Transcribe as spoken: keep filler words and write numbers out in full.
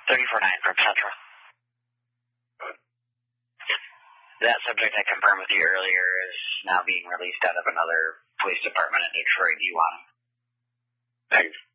thirty-four nine from Central. That subject I confirmed with you earlier is now being released out of another police department in Detroit. Do you want him? Thanks.